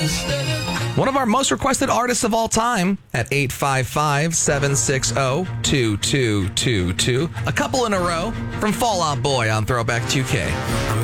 One of our most requested artists of all time at 855-760-2222. A couple in a row from Fall Out Boy on Throwback 2K.